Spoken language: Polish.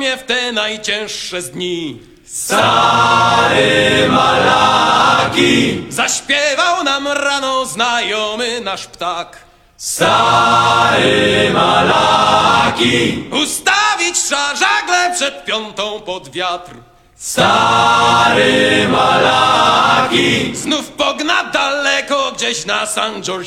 mnie w te najcięższe dni. Stary Malaki, Zaśpiewał nam rano znajomy nasz ptak. Stary Malaki, Ustawić trzeba żagle przed 5 pod wiatr. Stary Malaki, Znów pogna daleko gdzieś na San George.